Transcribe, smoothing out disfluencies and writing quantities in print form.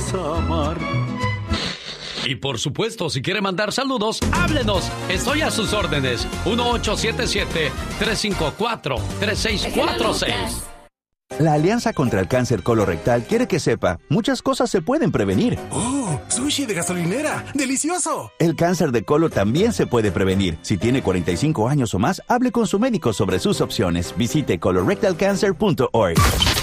vamos a amar. Y por supuesto, si quiere mandar saludos, háblenos. Estoy a sus órdenes. 1877-354-3646. La Alianza contra el Cáncer Colorectal quiere que sepa, muchas cosas se pueden prevenir. ¡Oh! ¡Sushi de gasolinera! ¡Delicioso! El cáncer de colon también se puede prevenir. Si tiene 45 años o más, hable con su médico sobre sus opciones. Visite colorectalcancer.org.